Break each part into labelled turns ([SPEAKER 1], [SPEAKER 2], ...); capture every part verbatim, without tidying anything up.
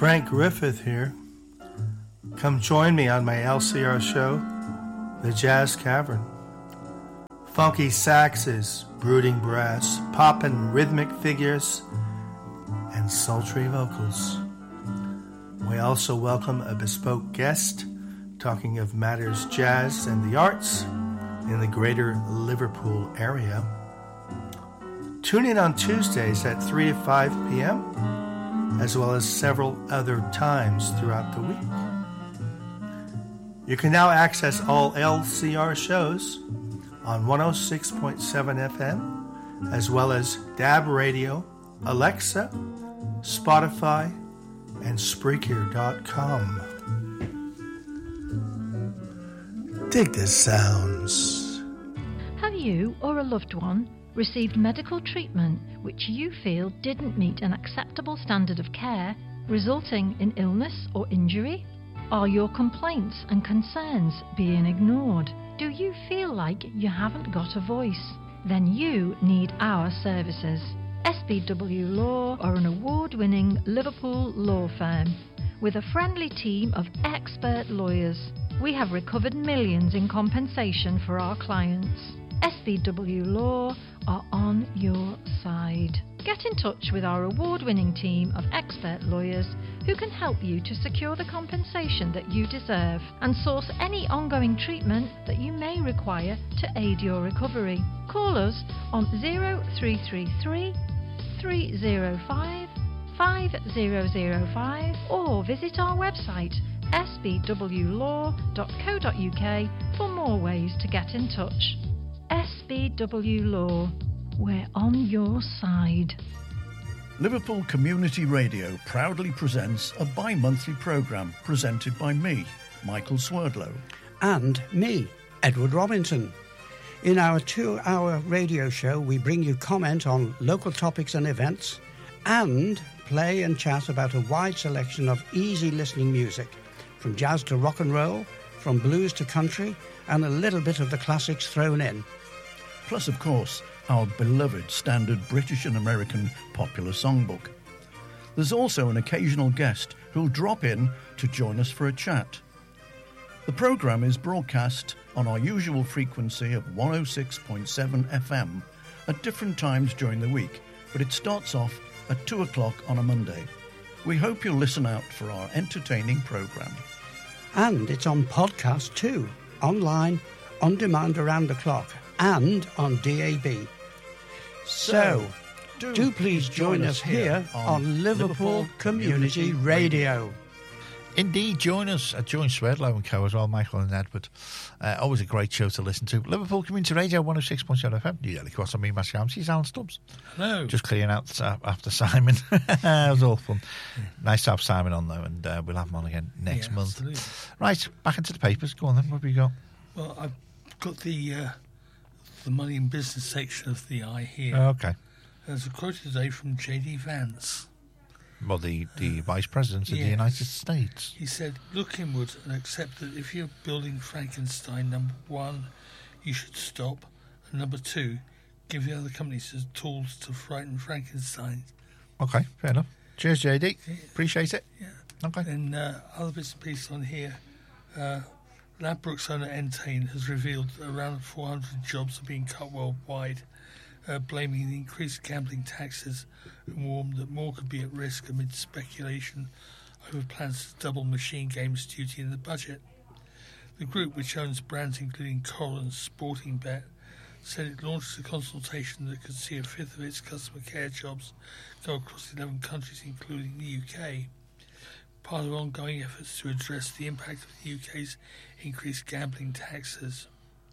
[SPEAKER 1] Frank Griffith here. Come join me on my L C R show, The Jazz Cavern. Funky saxes, brooding brass, poppin' rhythmic figures, and sultry vocals. We also welcome a bespoke guest talking of matters jazz and the arts in the greater Liverpool area. Tune in on Tuesdays at three to five p.m., as well as several other times throughout the week. You can now access all L C R shows on one oh six point seven F M, as well as D A B Radio, Alexa, Spotify, and Spreaker dot com. Dig the sounds.
[SPEAKER 2] Have you or a loved one received medical treatment which you feel didn't meet an acceptable standard of care, resulting in illness or injury? Are your complaints and concerns being ignored? Do you feel like you haven't got a voice? Then you need our services. S B W Law are an award-winning Liverpool law firm with a friendly team of expert lawyers. We have recovered millions in compensation for our clients. S B W Law are on your side. Get in touch with our award-winning team of expert lawyers who can help you to secure the compensation that you deserve and source any ongoing treatment that you may require to aid your recovery. Call us on zero three three three, three zero five, five zero zero five or visit our website s b w law dot co dot u k for more ways to get in touch. S B W Law, we're on your side.
[SPEAKER 3] Liverpool Community Radio proudly presents a bi-monthly programme presented by me, Michael Swerdlow.
[SPEAKER 4] And me, Edward Robinson. In our two-hour radio show, we bring you comment on local topics and events and play and chat about a wide selection of easy listening music, from jazz to rock and roll, from blues to country, and a little bit of the classics thrown in.
[SPEAKER 3] Plus, of course, our beloved standard British and American popular songbook. There's also an occasional guest who'll drop in to join us for a chat. The programme is broadcast on our usual frequency of one oh six point seven F M at different times during the week, but it starts off at two o'clock on a Monday. We hope you'll listen out for our entertaining programme.
[SPEAKER 4] And it's on podcast too, online, on demand around the clock, and on D A B. So, do, do please join, join us here on, on Liverpool, Liverpool Community, Community Radio.
[SPEAKER 5] Radio. Indeed, join us at Join Swerdlow and Co as well, Michael and Edward. Uh, always a great show to listen to. Liverpool Community Radio, one oh six point seven F M. You get across on me, Matt Shamsi, Alan Stubbs.
[SPEAKER 6] Hello.
[SPEAKER 5] Just clearing out uh, after Simon. It was all fun. Yeah. Nice to have Simon on, though, and uh, we'll have him on again next yeah, month.
[SPEAKER 6] Absolutely.
[SPEAKER 5] Right, back into the papers. Go on then, what have you got?
[SPEAKER 6] Well, I've got the uh, the money and business section of the Eye here.
[SPEAKER 5] Oh, okay.
[SPEAKER 6] There's a quote today from J D Vance.
[SPEAKER 5] Well, the, the Vice President of yes. the United States.
[SPEAKER 6] He said, look inward and accept that if you're building Frankenstein, number one, you should stop, and number two, give the other companies the tools to frighten Frankenstein.
[SPEAKER 5] Okay, fair enough. Cheers, J D. Yeah. Appreciate it.
[SPEAKER 6] Yeah.
[SPEAKER 5] Okay.
[SPEAKER 6] And uh, other bits and pieces on here. Uh, Ladbrokes owner Entain has revealed around four hundred jobs are being cut worldwide, uh, blaming the increased gambling taxes, and warned that more could be at risk amid speculation over plans to double machine games duty in the budget. The group, which owns brands including Coral and Sporting Bet, said it launched a consultation that could see a fifth of its customer care jobs go across eleven countries, including the U K. Part of ongoing efforts to address the impact of the U K's increased gambling taxes.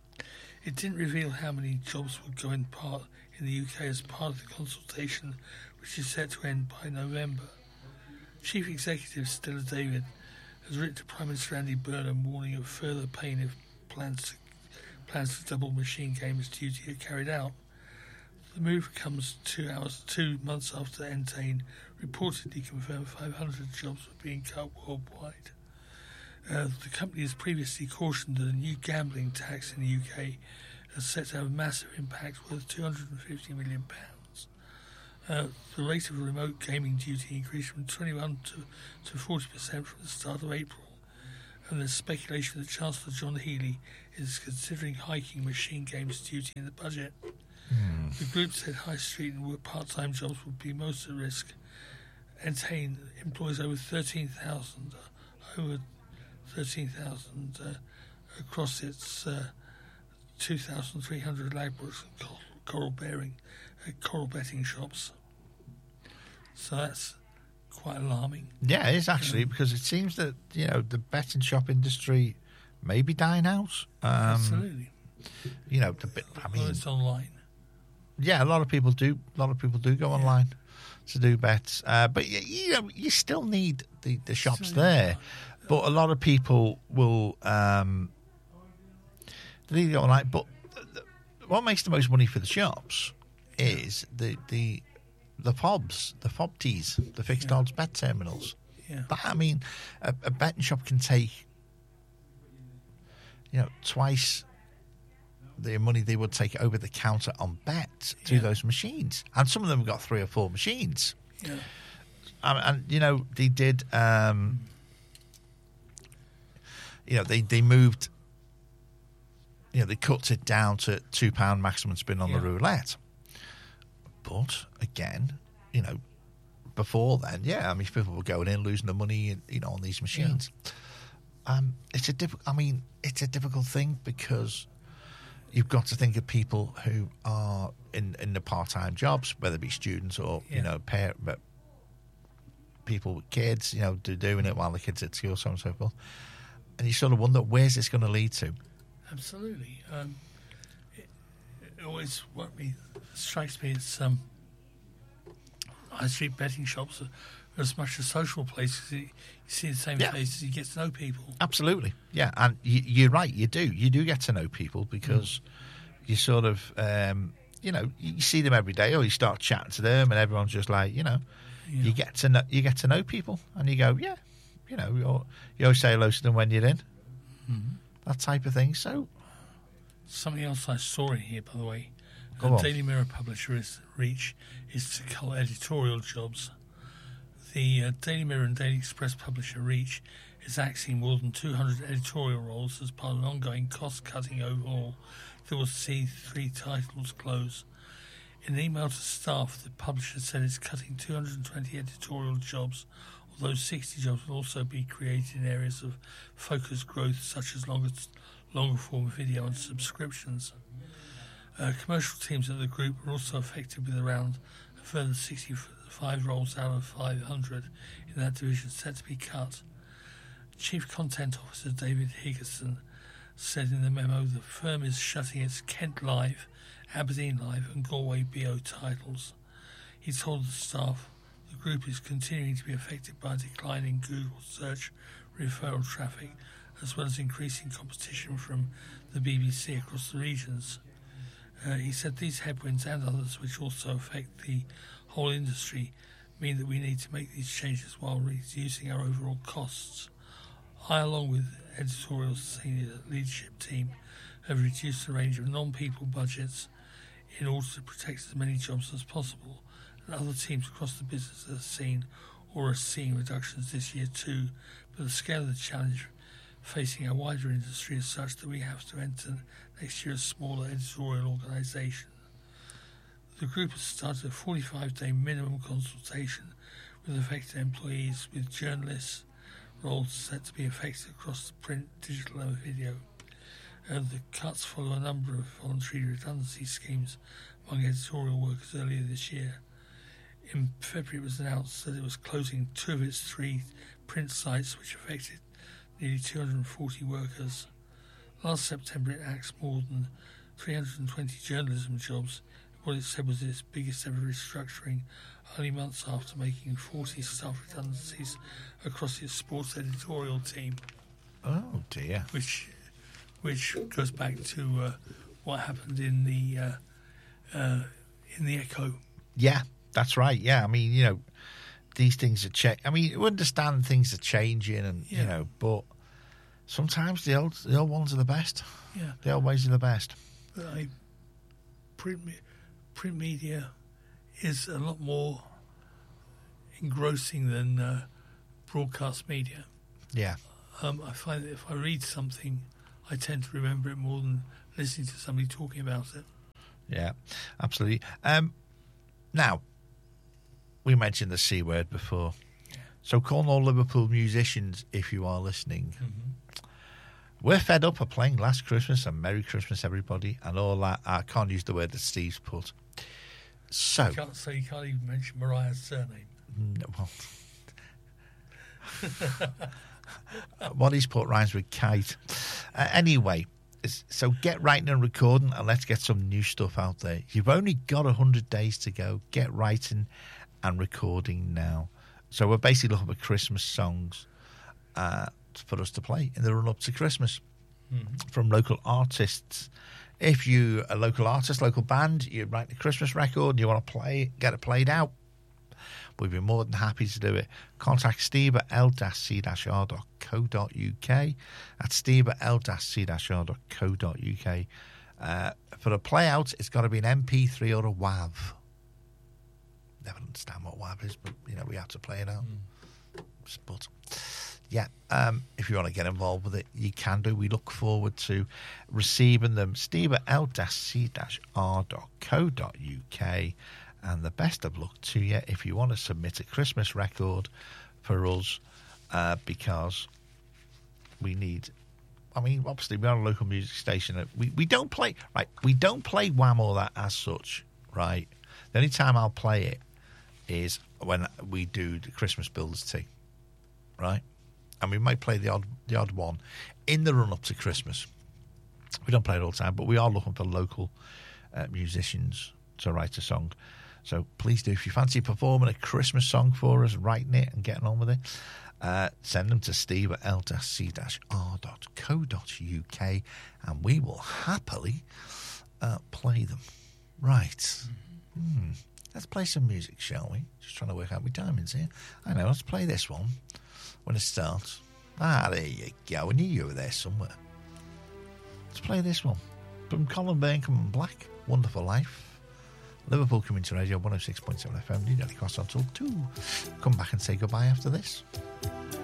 [SPEAKER 6] It didn't reveal how many jobs would go in part in the U K as part of the consultation, which is set to end by November. Chief Executive Stella David has written to Prime Minister Andy Burnham warning of further pain if plans to, plans to double machine games duty are carried out. The move comes two hours, two months after Entain reportedly confirmed five hundred jobs were being cut worldwide. Uh, the company has previously cautioned that a new gambling tax in the U K is set to have a massive impact worth two hundred fifty million pounds. Uh, the rate of remote gaming duty increased from twenty-one to, to forty percent from the start of April. And there's speculation that Chancellor John Healey is considering hiking machine games duty in the budget.
[SPEAKER 5] Mm.
[SPEAKER 6] The group said high street and part-time jobs would be most at risk. Entain employs over thirteen thousand, over thirteen thousand uh, across its uh, two thousand three hundred Ladbrokes and coral bearing, uh, coral betting shops. So that's quite alarming.
[SPEAKER 5] Yeah, it is actually, because it seems that, you know, the betting shop industry may be dying out. Um,
[SPEAKER 6] Absolutely.
[SPEAKER 5] You know, the bit, I mean,
[SPEAKER 6] well, it's online.
[SPEAKER 5] Yeah, a lot of people do. A lot of people do go
[SPEAKER 6] yeah.
[SPEAKER 5] online to do bets, uh, but you, you know, you still need the, the shops
[SPEAKER 6] So,
[SPEAKER 5] there.
[SPEAKER 6] uh,
[SPEAKER 5] But a lot of people will um, they need to go online. But the, the, what makes the most money for the shops is the the the fobs, the fob tees, the fixed
[SPEAKER 6] Yeah.
[SPEAKER 5] odds bet terminals.
[SPEAKER 6] Yeah.
[SPEAKER 5] That, I mean, a, a betting shop can take, you know, twice the money they would take over the counter on bets through
[SPEAKER 6] Yeah.
[SPEAKER 5] those machines, and some of them have got three or four machines.
[SPEAKER 6] Yeah.
[SPEAKER 5] And, and you know, they did. Um, you know, they they moved. You know, they cut it down to two pound maximum spin on
[SPEAKER 6] Yeah.
[SPEAKER 5] the roulette. But again, you know, before then, yeah, I mean, people were going in losing the money, you know, on these machines. Um, it's a diff- I mean, it's a difficult thing because you've got to think of people who are in, in the part-time jobs, whether it be students or
[SPEAKER 6] Yeah.
[SPEAKER 5] you know, pair, but people with kids, you know, do doing it while the kids are at school, so on and so forth. And you sort of wonder, where's this going to lead to?
[SPEAKER 6] Absolutely. Um, it, it always what me strikes me is um, high street betting shops are as much as social places. You, you see the same
[SPEAKER 5] Yeah.
[SPEAKER 6] faces, you get to know people.
[SPEAKER 5] Absolutely, yeah, and you, you're right. You do, you do get to know people because you sort of, um, you know, you see them every day, or you start chatting to them, and everyone's just like, you know,
[SPEAKER 6] Yeah.
[SPEAKER 5] you get to know, you get to know people, and you go, yeah, you know, you're, you always say hello to them when you're in,
[SPEAKER 6] Mhm.
[SPEAKER 5] that type of thing. So,
[SPEAKER 6] Something else I saw in here, by the way,
[SPEAKER 5] Go
[SPEAKER 6] a
[SPEAKER 5] on.
[SPEAKER 6] Daily Mirror publisher is reach is to cull editorial jobs. The uh, Daily Mirror and Daily Express publisher Reach is axing more than two hundred editorial roles as part of an ongoing cost-cutting overhaul that will see three titles close. In an email to staff, the publisher said it's cutting two hundred twenty editorial jobs, although sixty jobs will also be created in areas of focused growth such as longer, longer form video and subscriptions. Uh, commercial teams at the group are also affected, with around a further sixty-five roles out of five hundred in that division set to be cut. Chief Content Officer David Higginson said in the memo the firm is shutting its Kent Live, Aberdeen Live and Galway B O titles. He told the staff the group is continuing to be affected by a decline in Google search referral traffic, as well as increasing competition from the B B C across the regions. Uh, he said these headwinds and others, which also affect the whole industry, mean that we need to make these changes while reducing our overall costs. I, along with editorial senior leadership team, have reduced the range of non-people budgets in order to protect as many jobs as possible, and other teams across the business have seen or are seeing reductions this year too, but the scale of the challenge facing our wider industry is such that we have to enter next year a smaller editorial organisation. The group has started a forty-five day minimum consultation with affected employees, with journalists roles set to be affected across the print, digital and video. And the cuts follow a number of voluntary redundancy schemes among editorial workers earlier this year. In February it was announced that it was closing two of its three print sites, which affected nearly two hundred forty workers. Last September it axed more than three hundred twenty journalism jobs in what it said was its biggest ever restructuring, only months after making forty staff redundancies across its sports editorial team.
[SPEAKER 5] oh dear,
[SPEAKER 6] Which which goes back to uh, what happened in the uh, uh, in the Echo.
[SPEAKER 5] yeah, that's right. Yeah, I mean, you know, these things are cha- I mean, you understand things are changing, and you
[SPEAKER 6] Yeah.
[SPEAKER 5] know, but sometimes the old the old ones are the best.
[SPEAKER 6] Yeah,
[SPEAKER 5] The old ways are the best.
[SPEAKER 6] but I, print me- print media is a lot more engrossing than uh, broadcast media.
[SPEAKER 5] Yeah.
[SPEAKER 6] Um, I find that if I read something, I tend to remember it more than listening to somebody talking about it.
[SPEAKER 5] Yeah, absolutely. Um, now, we mentioned the C word before.
[SPEAKER 6] Yeah.
[SPEAKER 5] So Cornwall Liverpool musicians, if you are listening,
[SPEAKER 6] Mm-hmm.
[SPEAKER 5] we're fed up of playing Last Christmas and Merry Christmas, everybody, and all that. I can't use the word that Steve's put. So,
[SPEAKER 6] You can't say you can't even mention Mariah's surname.
[SPEAKER 5] no, well, what he's put rhymes with kite. Uh, anyway, it's- so get writing and recording, and let's get some new stuff out there. You've only got one hundred days to go. Get writing and recording now. So we're basically looking for Christmas songs uh, for us to play in the run-up to Christmas from local artists. If you're a local artist, local band, you're writing a Christmas record and you want to play it, get it played out, we'd be more than happy to do it. Contact Steve at l c r dot co dot u k. That's Steve at l c r dot co dot u k. Uh, for a play out, it's got to be an M P three or a WAV. Never understand what WAV is, but you know we have to play it out. But yeah, um, if you want to get involved with it, you can do. We look forward to receiving them. Steve at l c r dot co dot u k. And the best of luck to you if you want to submit a Christmas record for us, uh, because we need. I mean, obviously, we're a local music station. We we don't play right. We don't play Wham or that as such, right? The only time I'll play it is when we do the Christmas Builders Tea, right? And we might play the odd the odd one in the run up to Christmas. We don't play it all the time, but we are looking for local uh, musicians to write a song. So please do, if you fancy performing a Christmas song for us, writing it and getting on with it, uh, send them to steve at l c r dot co dot u k, and we will happily uh, play them. Right. Mm-hmm. Hmm. Let's play some music, shall we? Just trying to work out my timings here. I know, let's play this one when it starts. Ah, there you go. I knew you were there somewhere. Let's play this one from Colin Burnham and Black, Wonderful Life. Liverpool Community Radio one oh six point seven F M, New Delhi Cross on till two. Come back and say goodbye after this.